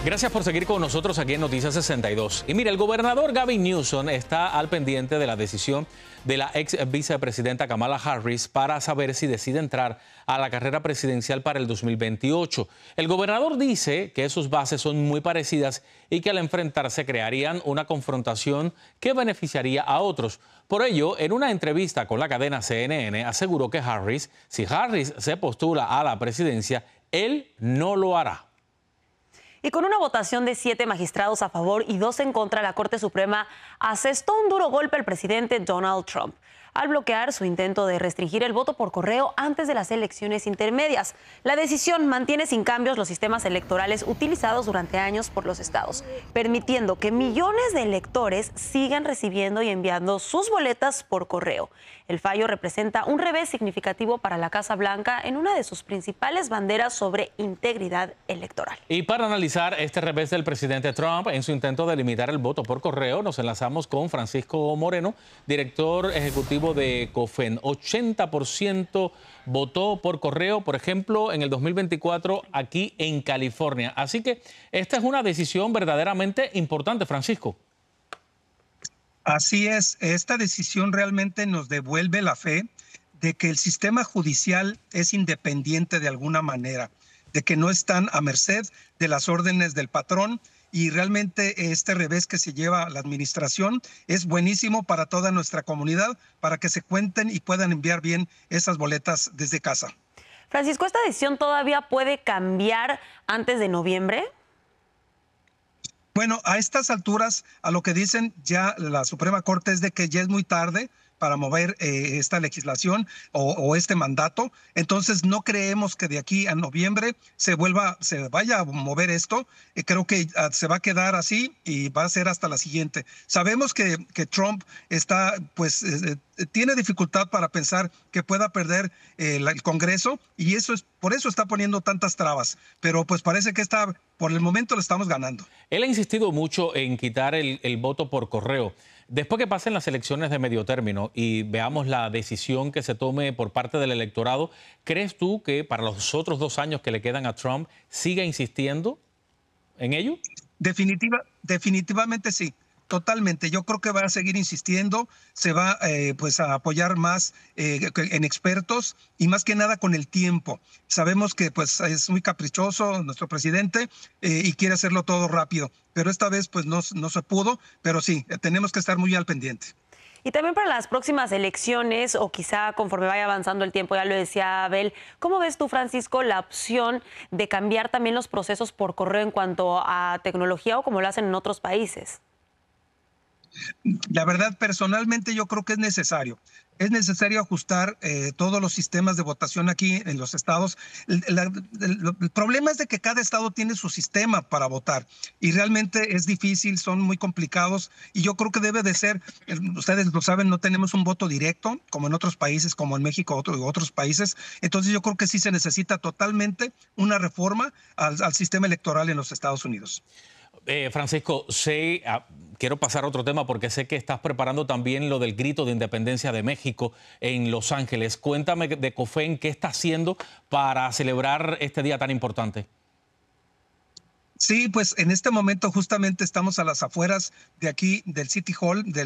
Gracias por seguir con nosotros aquí en Noticias 62. Y mire, el gobernador Gavin Newsom está al pendiente de la decisión de la ex vicepresidenta Kamala Harris para saber si decide entrar a la carrera presidencial para el 2028. El gobernador dice que sus bases son muy parecidas y que al enfrentarse crearían una confrontación que beneficiaría a otros. Por ello, en una entrevista con la cadena CNN, aseguró que si Harris se postula a la presidencia, él no lo hará. Y con una votación de 7 magistrados a favor y 2 en contra, la Corte Suprema asestó un duro golpe al presidente Donald Trump al bloquear su intento de restringir el voto por correo antes de las elecciones intermedias. La decisión mantiene sin cambios los sistemas electorales utilizados durante años por los estados, permitiendo que millones de electores sigan recibiendo y enviando sus boletas por correo. El fallo representa un revés significativo para la Casa Blanca en una de sus principales banderas sobre integridad electoral. Y para analizar este revés del presidente Trump en su intento de limitar el voto por correo, nos enlazamos con Francisco Moreno, director ejecutivo de COFEN. 80% votó por correo, por ejemplo, en el 2024 aquí en California. Así que esta es una decisión verdaderamente importante, Francisco. Así es, esta decisión realmente nos devuelve la fe de que el sistema judicial es independiente de alguna manera, de que no están a merced de las órdenes del patrón, y realmente este revés que se lleva la administración es buenísimo para toda nuestra comunidad, para que se cuenten y puedan enviar bien esas boletas desde casa. Francisco, ¿esta decisión todavía puede cambiar antes de noviembre? Bueno, a estas alturas, a lo que dicen ya la Suprema Corte es de que ya es muy tarde para mover esta legislación o este mandato. Entonces, no creemos que de aquí a noviembre se vaya a mover esto. Creo que se va a quedar así y va a ser hasta la siguiente. Sabemos que Trump está, tiene dificultad para pensar que pueda perder el Congreso, y por eso está poniendo tantas trabas. Pero pues parece que por el momento lo estamos ganando. Él ha insistido mucho en quitar el voto por correo. Después que pasen las elecciones de medio término y veamos la decisión que se tome por parte del electorado, ¿crees tú que para los otros 2 años que le quedan a Trump siga insistiendo en ello? Definitivamente sí. Totalmente. Yo creo que va a seguir insistiendo, se va a apoyar más en expertos y más que nada con el tiempo. Sabemos que es muy caprichoso nuestro presidente y quiere hacerlo todo rápido, pero esta vez no se pudo, pero sí, tenemos que estar muy al pendiente. Y también para las próximas elecciones, o quizá conforme vaya avanzando el tiempo, ya lo decía Abel, ¿cómo ves tú, Francisco, la opción de cambiar también los procesos por correo en cuanto a tecnología o como lo hacen en otros países? La verdad, personalmente yo creo que es necesario. Es necesario ajustar todos los sistemas de votación aquí en los estados. El problema es de que cada estado tiene su sistema para votar y realmente es difícil, son muy complicados, y yo creo que debe de ser, ustedes lo saben, no tenemos un voto directo como en otros países, como en México otros países. Entonces yo creo que sí se necesita totalmente una reforma al sistema electoral en los Estados Unidos. Francisco, quiero pasar a otro tema porque sé que estás preparando también lo del grito de independencia de México en Los Ángeles. Cuéntame de COFEN, ¿qué está haciendo para celebrar este día tan importante? Sí, pues en este momento justamente estamos a las afueras de aquí del City Hall, del